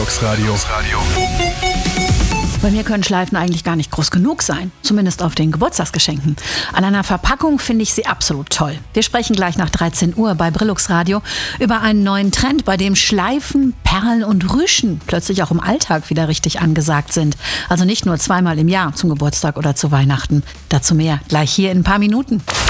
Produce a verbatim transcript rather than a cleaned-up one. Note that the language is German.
Brillux Radio. Bei mir können Schleifen eigentlich gar nicht groß genug sein, zumindest auf den Geburtstagsgeschenken. An einer Verpackung finde ich sie absolut toll. Wir sprechen gleich nach dreizehn Uhr bei Brillux Radio über einen neuen Trend, bei dem Schleifen, Perlen und Rüschen plötzlich auch im Alltag wieder richtig angesagt sind. Also nicht nur zweimal im Jahr zum Geburtstag oder zu Weihnachten. Dazu mehr gleich hier in ein paar Minuten.